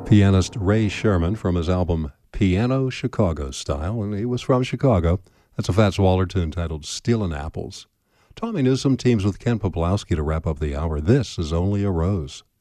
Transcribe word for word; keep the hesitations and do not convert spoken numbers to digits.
pianist Ray Sherman from his album Piano Chicago Style, and he was from Chicago. That's a Fats Waller tune titled Stealin' Apples. Tommy Newsom teams with Ken Poplowski to wrap up the hour. This is Only a Rose.